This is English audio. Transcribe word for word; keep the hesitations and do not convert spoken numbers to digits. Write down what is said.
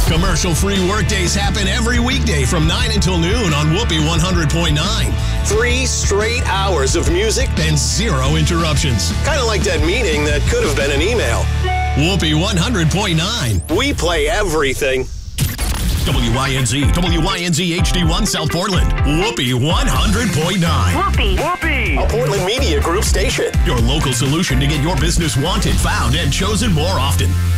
Commercial-free workdays happen every weekday from nine until noon on Whoopee one hundred point nine. Three straight hours of music and zero interruptions. Kind of like that meeting that could have been an email. Whoopee one hundred point nine. We play everything. W Y N Z, W Y N Z H D one South Portland. Whoopee one hundred point nine. Whoopee. Whoopee. A Portland Media Group station. Your local solution to get your business wanted, found, and chosen more often.